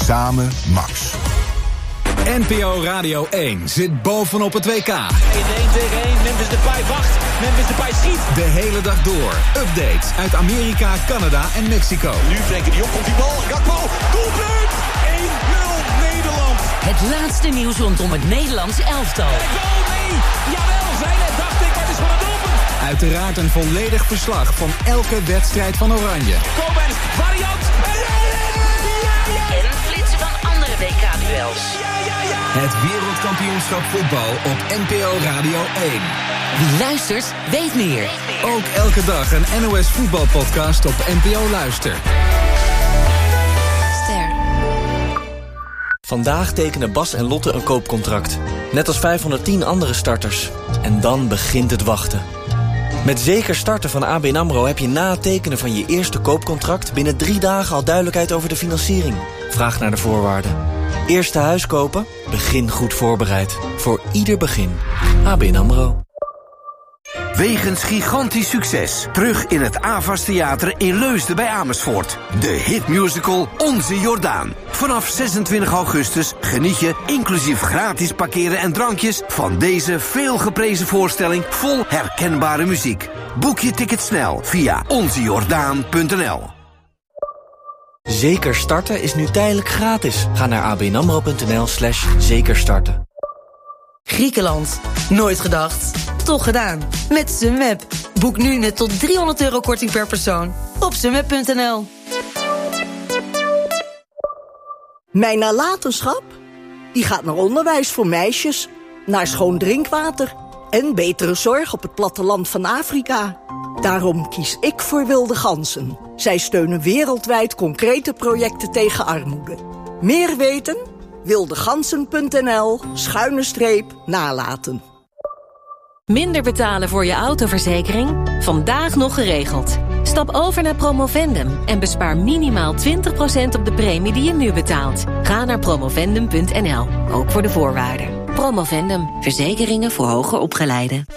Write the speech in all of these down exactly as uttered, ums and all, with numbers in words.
Samen Max. N P O Radio één zit bovenop het W K. In één tegen één, Memphis Depay wacht, Memphis Depay schiet. De hele dag door. Updates uit Amerika, Canada en Mexico. Nu Frenkie de Jong komt die bal, Gakpo, doelpunt! één nul Nederland. Het laatste nieuws rondom het Nederlands elftal. En goal, nee, jawel, zijn het, dacht ik, maar het is van het doelpunt. Uiteraard een volledig verslag van elke wedstrijd van Oranje. Kobens, variant, en En een flitsen van andere W K-duels. Het wereldkampioenschap voetbal op N P O Radio één. Wie luistert, weet meer. Ook elke dag een N O S voetbalpodcast op N P O Luister. Ster. Vandaag tekenen Bas en Lotte een koopcontract. Net als vijfhonderdtien andere starters. En dan begint het wachten. Met Zeker Starten van A B N AMRO heb je na het tekenen van je eerste koopcontract binnen drie dagen al duidelijkheid over de financiering. Vraag naar de voorwaarden. Eerste huis kopen? Begin goed voorbereid. Voor ieder begin. A B N AMRO. Wegens gigantisch succes. Terug in het Avas Theater in Leusden bij Amersfoort. De hitmusical Onze Jordaan. Vanaf zesentwintig augustus geniet je, inclusief gratis parkeren en drankjes, van deze veelgeprezen voorstelling vol herkenbare muziek. Boek je ticket snel via onzejordaan punt n l. Zeker Starten is nu tijdelijk gratis. Ga naar abnamro.nl slash zekerstarten. Griekenland. Nooit gedacht. Toch gedaan. Met Sunweb. Boek nu net tot driehonderd euro korting per persoon. Op sunweb punt n l. Mijn nalatenschap? Die gaat naar onderwijs voor meisjes, naar schoon drinkwater en betere zorg op het platteland van Afrika. Daarom kies ik voor Wilde Ganzen. Zij steunen wereldwijd concrete projecten tegen armoede. Meer weten? wildegansen punt n l schuine streep nalaten. Minder betalen voor je autoverzekering? Vandaag nog geregeld. Stap over naar Promovendum en bespaar minimaal twintig procent op de premie die je nu betaalt. Ga naar promovendum punt n l, ook voor de voorwaarden. Promovendum, verzekeringen voor hoger opgeleiden.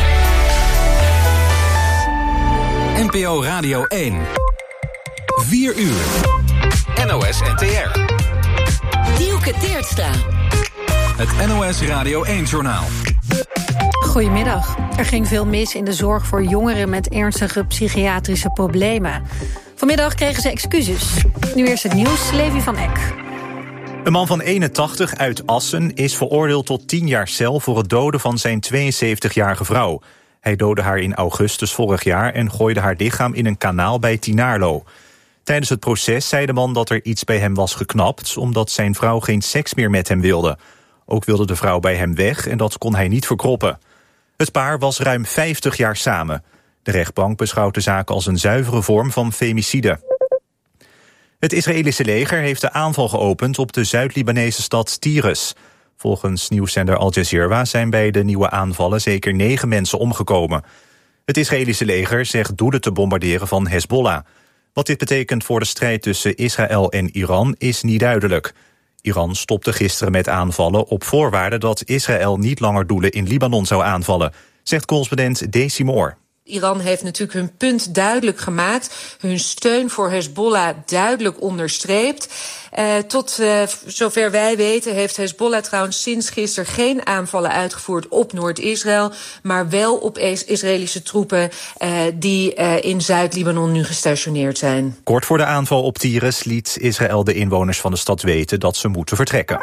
N P O Radio één. vier uur. N O S N T R. Dielke Teertstra. Het N O S Radio één-journaal. Goedemiddag. Er ging veel mis in de zorg voor jongeren met ernstige psychiatrische problemen. Vanmiddag kregen ze excuses. Nu eerst het nieuws, Levi van Eck. Een man van eenentachtig uit Assen is veroordeeld tot tien jaar cel voor het doden van zijn tweeënzeventigjarige vrouw. Hij doodde haar in augustus vorig jaar en gooide haar lichaam in een kanaal bij Tinaarlo. Tijdens het proces zei de man dat er iets bij hem was geknapt, omdat zijn vrouw geen seks meer met hem wilde. Ook wilde de vrouw bij hem weg en dat kon hij niet verkroppen. Het paar was ruim vijftig jaar samen. De rechtbank beschouwt de zaak als een zuivere vorm van femicide. Het Israëlische leger heeft de aanval geopend op de Zuid-Libanese stad Tiris. Volgens nieuwszender Al Jazeera zijn bij de nieuwe aanvallen zeker negen mensen omgekomen. Het Israëlische leger zegt doelen te bombarderen van Hezbollah. Wat dit betekent voor de strijd tussen Israël en Iran is niet duidelijk. Iran stopte gisteren met aanvallen op voorwaarde dat Israël niet langer doelen in Libanon zou aanvallen, zegt correspondent Desi Moore. Iran heeft natuurlijk hun punt duidelijk gemaakt, hun steun voor Hezbollah duidelijk onderstreept. Uh, tot uh, zover wij weten heeft Hezbollah trouwens sinds gisteren geen aanvallen uitgevoerd op Noord-Israël, maar wel op Israëlische troepen uh, die uh, in Zuid-Libanon nu gestationeerd zijn. Kort voor de aanval op Tiris liet Israël de inwoners van de stad weten dat ze moeten vertrekken.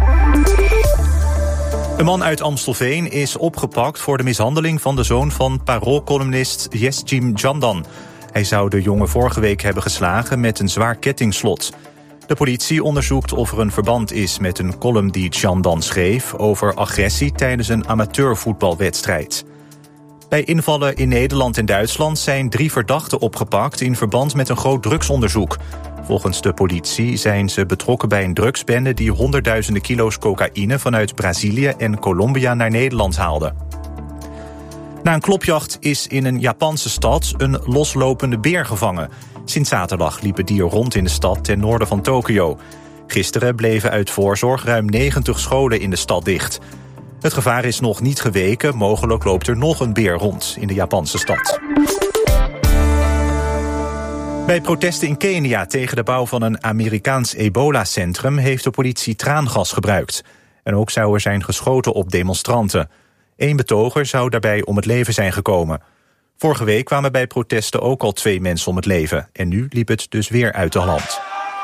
Een man uit Amstelveen is opgepakt voor de mishandeling van de zoon van Parool-columnist Yesjim Jandan. Hij zou de jongen vorige week hebben geslagen met een zwaar kettingslot. De politie onderzoekt of er een verband is met een column die Jandan schreef over agressie tijdens een amateurvoetbalwedstrijd. Bij invallen in Nederland en Duitsland zijn drie verdachten opgepakt in verband met een groot drugsonderzoek. Volgens de politie zijn ze betrokken bij een drugsbende die honderdduizenden kilo's cocaïne vanuit Brazilië en Colombia naar Nederland haalde. Na een klopjacht is in een Japanse stad een loslopende beer gevangen. Sinds zaterdag liep het dier rond in de stad ten noorden van Tokio. Gisteren bleven uit voorzorg ruim negentig scholen in de stad dicht. Het gevaar is nog niet geweken, mogelijk loopt er nog een beer rond in de Japanse stad. Bij protesten in Kenia tegen de bouw van een Amerikaans ebola-centrum heeft de politie traangas gebruikt. En ook zou er zijn geschoten op demonstranten. Eén betoger zou daarbij om het leven zijn gekomen. Vorige week kwamen bij protesten ook al twee mensen om het leven. En nu liep het dus weer uit de hand.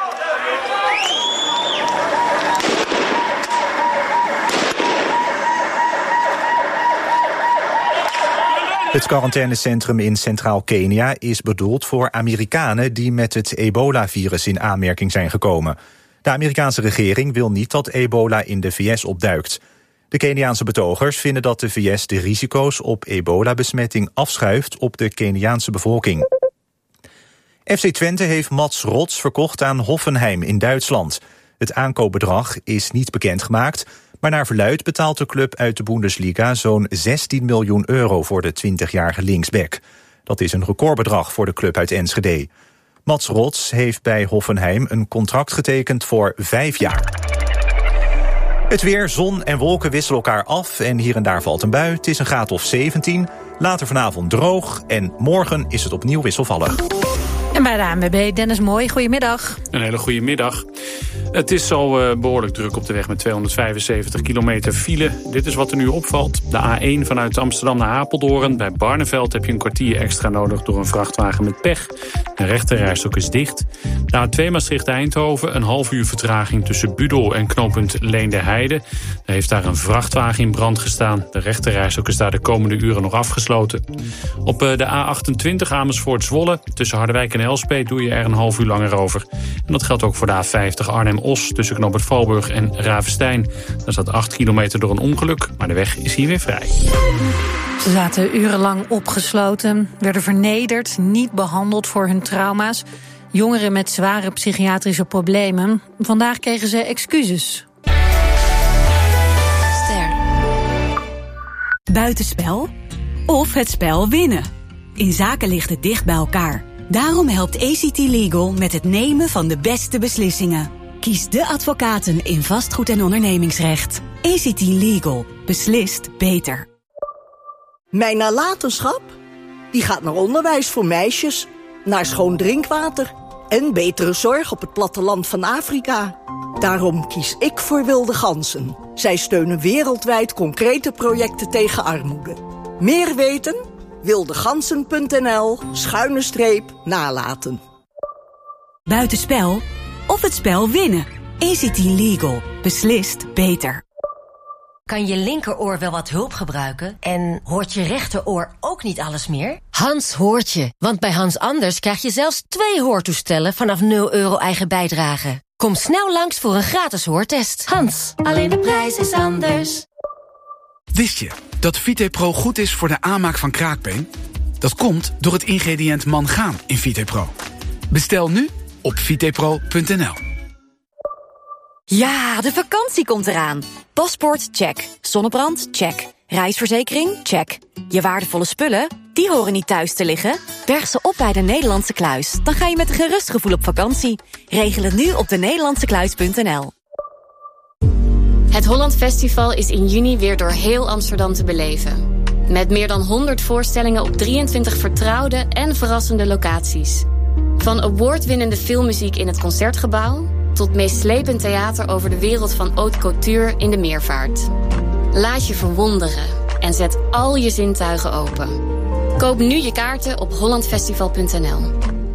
Het quarantainecentrum in Centraal Kenia is bedoeld voor Amerikanen die met het ebola-virus in aanmerking zijn gekomen. De Amerikaanse regering wil niet dat ebola in de V S opduikt. De Keniaanse betogers vinden dat de V S de risico's op ebola-besmetting afschuift op de Keniaanse bevolking. F C Twente heeft Mats Rots verkocht aan Hoffenheim in Duitsland. Het aankoopbedrag is niet bekendgemaakt, maar naar verluidt betaalt de club uit de Bundesliga zo'n zestien miljoen euro voor de twintigjarige linksback. Dat is een recordbedrag voor de club uit Enschede. Mats Rots heeft bij Hoffenheim een contract getekend voor vijf jaar. Het weer, zon en wolken wisselen elkaar af en hier en daar valt een bui. Het is een graad of zeventien, later vanavond droog en morgen is het opnieuw wisselvallig. En bij de A N W B, Dennis Mooi, goedemiddag. Een hele goede middag. Het is al uh, behoorlijk druk op de weg met tweehonderdvijfenzeventig kilometer file. Dit is wat er nu opvalt. De A één vanuit Amsterdam naar Apeldoorn. Bij Barneveld heb je een kwartier extra nodig door een vrachtwagen met pech. De rechterrijstok is dicht. De A twee Maastricht-Eindhoven, een half uur vertraging tussen Budel en knooppunt Leende-Heide. Er heeft daar een vrachtwagen in brand gestaan. De rechterrijstok is daar de komende uren nog afgesloten. Op uh, de A achtentwintig Amersfoort-Zwolle tussen Harderwijk en Elspeet doe je er een half uur langer over. En dat geldt ook voor de A vijftig Arnhem-Os tussen knooppunt Valburg en Ravenstein. Daar staat acht kilometer door een ongeluk, maar de weg is hier weer vrij. Ze zaten urenlang opgesloten, werden vernederd, niet behandeld voor hun trauma's. Jongeren met zware psychiatrische problemen. Vandaag kregen ze excuses. Ster. Buitenspel of het spel winnen. In zaken ligt het dicht bij elkaar. Daarom helpt A C T Legal met het nemen van de beste beslissingen. Kies de advocaten in vastgoed- en ondernemingsrecht. A C T Legal. Beslist beter. Mijn nalatenschap? Die gaat naar onderwijs voor meisjes, naar schoon drinkwater en betere zorg op het platteland van Afrika. Daarom kies ik voor Wilde Ganzen. Zij steunen wereldwijd concrete projecten tegen armoede. Meer weten? wildegansen punt n l schuine streep nalaten. Buitenspel of het spel winnen. A C T Legal. Beslist beter. Kan je linkeroor wel wat hulp gebruiken? En hoort je rechteroor ook niet alles meer? Hans hoort je, want bij Hans Anders krijg je zelfs twee hoortoestellen vanaf nul euro eigen bijdrage. Kom snel langs voor een gratis hoortest. Hans, alleen de prijs is anders. Wist je dat Vitepro goed is voor de aanmaak van kraakbeen? Dat komt door het ingrediënt mangaan in Vitepro. Bestel nu op vitepro punt n l. Ja, de vakantie komt eraan. Paspoort, check. Zonnebrand, check. Reisverzekering, check. Je waardevolle spullen, die horen niet thuis te liggen. Berg ze op bij de Nederlandse Kluis. Dan ga je met een gerust gevoel op vakantie. Regel het nu op de nederlandse kluis punt n l. Het Holland Festival is in juni weer door heel Amsterdam te beleven. Met meer dan honderd voorstellingen op drieëntwintig vertrouwde en verrassende locaties. Van awardwinnende filmmuziek in het Concertgebouw tot meeslepend theater over de wereld van haute couture in de Meervaart. Laat je verwonderen en zet al je zintuigen open. Koop nu je kaarten op holland festival punt n l.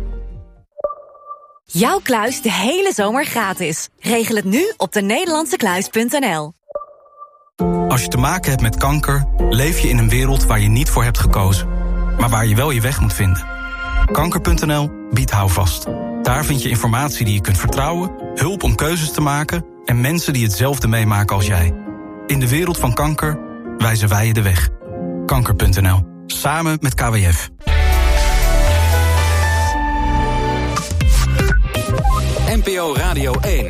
Jouw kluis de hele zomer gratis. Regel het nu op de nederlandse kluis punt n l. Als je te maken hebt met kanker, leef je in een wereld waar je niet voor hebt gekozen, maar waar je wel je weg moet vinden. kanker punt n l biedt houvast. Daar vind je informatie die je kunt vertrouwen, hulp om keuzes te maken en mensen die hetzelfde meemaken als jij. In de wereld van kanker wijzen wij je de weg. kanker punt n l. Samen met K W F. N P O Radio één.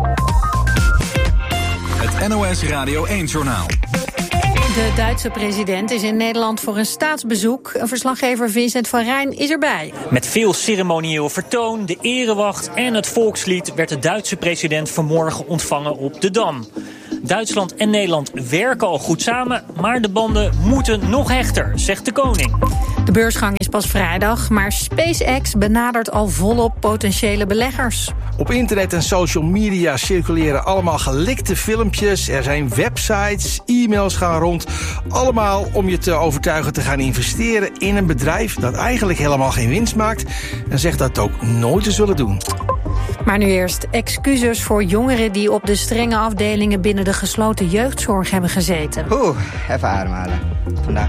Het N O S Radio één-journaal. De Duitse president is in Nederland voor een staatsbezoek. Een verslaggever Vincent van Rijn is erbij. Met veel ceremonieel vertoon, de erewacht en het volkslied werd de Duitse president vanmorgen ontvangen op de Dam. Duitsland en Nederland werken al goed samen, maar de banden moeten nog hechter, zegt de koning. De beursgang is pas vrijdag, maar SpaceX benadert al volop potentiële beleggers. Op internet en social media circuleren allemaal gelikte filmpjes. Er zijn websites, e-mails gaan rond. Allemaal om je te overtuigen te gaan investeren in een bedrijf dat eigenlijk helemaal geen winst maakt. En zegt dat ook nooit te zullen doen. Maar nu eerst excuses voor jongeren die op de strenge afdelingen binnen de gesloten jeugdzorg hebben gezeten. Oeh, even ademhalen. Vandaag.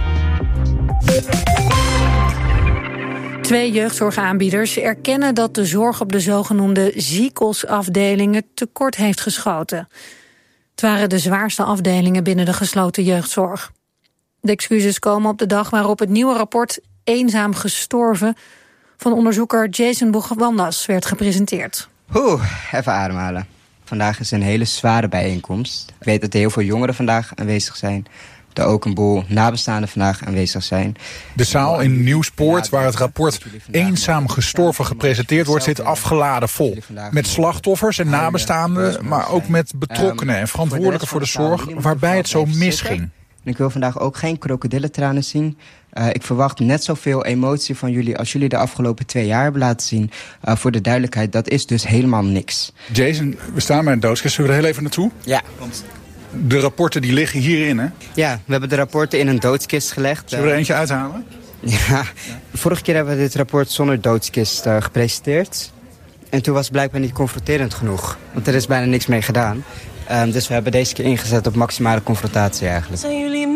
Twee jeugdzorgaanbieders erkennen dat de zorg op de zogenoemde ziekelsafdelingen tekort heeft geschoten. Het waren de zwaarste afdelingen binnen de gesloten jeugdzorg. De excuses komen op de dag waarop het nieuwe rapport Eenzaam gestorven van onderzoeker Jason Boegwandas werd gepresenteerd. Oeh, even ademhalen. Vandaag is een hele zware bijeenkomst. Ik weet dat er heel veel jongeren vandaag aanwezig zijn. Er ook een boel nabestaanden vandaag aanwezig zijn. De zaal in Nieuwspoort, waar het rapport Eenzaam gestorven gepresenteerd wordt, zit afgeladen vol. Met slachtoffers en nabestaanden, maar ook met betrokkenen en verantwoordelijken voor de zorg, waarbij het zo misging. En ik wil vandaag ook geen krokodillentranen zien. Uh, ik verwacht net zoveel emotie van jullie als jullie de afgelopen twee jaar hebben laten zien. Uh, voor de duidelijkheid, dat is dus helemaal niks. Jason, we staan bij een doodskist. Zullen we er heel even naartoe? Ja. De rapporten die liggen hierin, hè? Ja, we hebben de rapporten in een doodskist gelegd. Zullen we er eentje uithalen? Ja, vorige keer hebben we dit rapport zonder doodskist uh, gepresenteerd. En toen was het blijkbaar niet confronterend genoeg. Want er is bijna niks mee gedaan. Um, dus we hebben deze keer ingezet op maximale confrontatie eigenlijk. Zijn